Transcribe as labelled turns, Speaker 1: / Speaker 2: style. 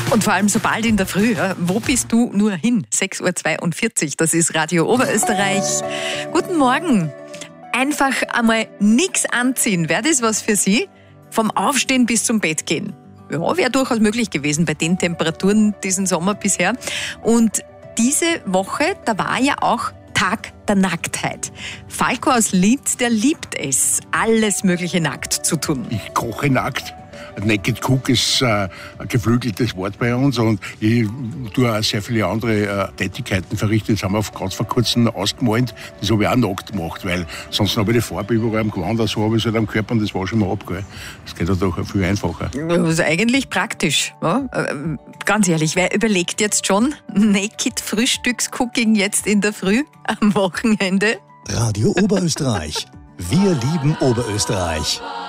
Speaker 1: Und vor allem so bald in der Früh. Ja? Wo bist du nur hin? 6.42 Uhr, das ist Radio Oberösterreich. Guten Morgen. Einfach einmal nichts anziehen. Wäre das was für Sie? Vom Aufstehen bis zum Bett gehen. Ja, wäre durchaus möglich gewesen bei den Temperaturen diesen Sommer bisher. Und diese Woche, da war ja auch Tag der Nacktheit. Falco aus Linz, der liebt es, alles Mögliche nackt zu tun.
Speaker 2: Ich koche nackt. Naked Cook ist ein geflügeltes Wort bei uns und ich tue auch sehr viele andere Tätigkeiten verrichten. Jetzt haben wir ganz vor kurzem ausgemalt, das habe ich auch nackt gemacht, weil sonst habe ich die Farbe überall am Gewand, so habe ich es halt am Körper und das wasche ich mal ab. Gell. Das geht ja doch viel einfacher.
Speaker 1: Das ist eigentlich praktisch. Ja? Ganz ehrlich, wer überlegt jetzt schon Naked Frühstückscooking jetzt in der Früh am Wochenende?
Speaker 3: Radio Oberösterreich. Wir lieben Oberösterreich.